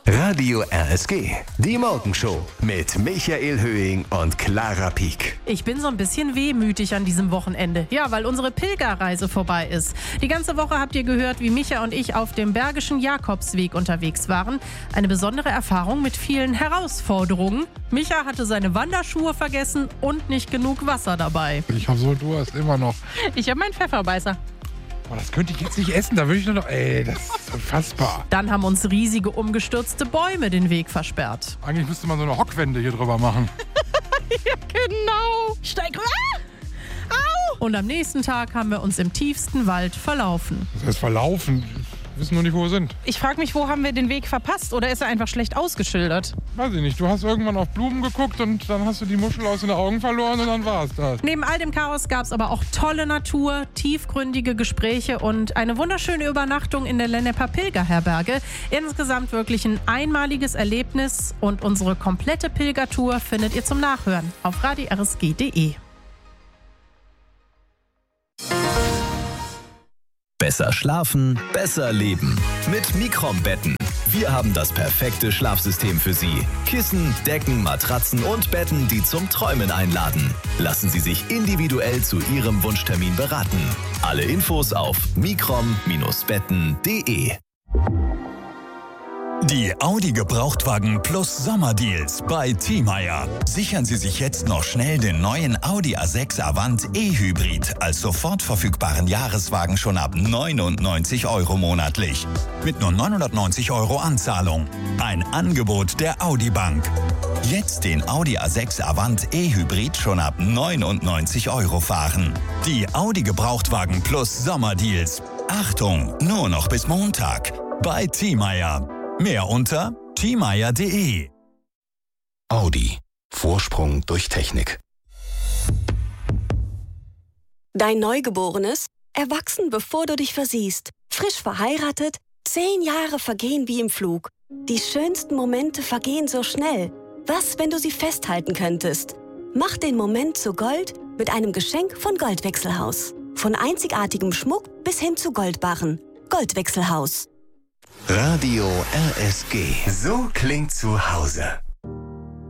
Radio RSG, die Morgenshow mit Michael Höhing und Clara Pieck. Ich bin so ein bisschen wehmütig an diesem Wochenende. Ja, weil unsere Pilgerreise vorbei ist. Die ganze Woche habt ihr gehört, wie Micha und ich auf dem Bergischen Jakobsweg unterwegs waren. Eine besondere Erfahrung mit vielen Herausforderungen. Micha hatte seine Wanderschuhe vergessen und nicht genug Wasser dabei. Ich habe so Durst, immer noch. Ich habe meinen Pfefferbeißer. Oh, das könnte ich jetzt nicht essen, da würde ich nur noch... das ist unfassbar. Dann haben uns riesige umgestürzte Bäume den Weg versperrt. Eigentlich müsste man so eine Hockwände hier drüber machen. Ja, genau. Steig rüber. Au! Und am nächsten Tag haben wir uns im tiefsten Wald verlaufen. Das heißt verlaufen. Wir wissen nur nicht, wo wir sind. Ich frage mich, wo haben wir den Weg verpasst? Oder ist er einfach schlecht ausgeschildert? Weiß ich nicht. Du hast irgendwann auf Blumen geguckt und dann hast du die Muschel aus den Augen verloren und dann war es das. Neben all dem Chaos gab es aber auch tolle Natur, tiefgründige Gespräche und eine wunderschöne Übernachtung in der Lenneper Pilgerherberge. Insgesamt wirklich ein einmaliges Erlebnis und unsere komplette Pilgertour findet ihr zum Nachhören auf radiorsg.de. Besser schlafen, besser leben. Mit Microm-Betten. Wir haben das perfekte Schlafsystem für Sie. Kissen, Decken, Matratzen und Betten, die zum Träumen einladen. Lassen Sie sich individuell zu Ihrem Wunschtermin beraten. Alle Infos auf microm-betten.de. Die Audi Gebrauchtwagen Plus Sommerdeals bei Thiemeyer. Sichern Sie sich jetzt noch schnell den neuen Audi A6 Avant E-Hybrid als sofort verfügbaren Jahreswagen schon ab 99 € monatlich. Mit nur 990 € Anzahlung. Ein Angebot der Audi Bank. Jetzt den Audi A6 Avant E-Hybrid schon ab 99 € fahren. Die Audi Gebrauchtwagen Plus Sommerdeals. Achtung, nur noch bis Montag. Bei Thiemeyer. Mehr unter thiemeyer.de. Audi. Vorsprung durch Technik. Dein Neugeborenes? Erwachsen, bevor du dich versiehst. Frisch verheiratet? 10 Jahre vergehen wie im Flug. Die schönsten Momente vergehen so schnell. Was, wenn du sie festhalten könntest? Mach den Moment zu Gold mit einem Geschenk von Goldwechselhaus. Von einzigartigem Schmuck bis hin zu Goldbarren. Goldwechselhaus. Radio RSG. So klingt zu Hause.